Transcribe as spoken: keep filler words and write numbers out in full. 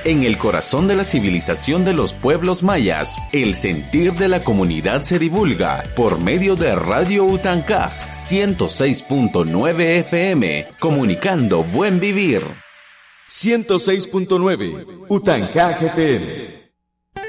En el corazón de la civilización de los pueblos mayas, el sentir de la comunidad se divulga por medio de Radio Utancaj ciento seis punto nueve F M, comunicando buen vivir. ciento seis punto nueve Utancaj F M.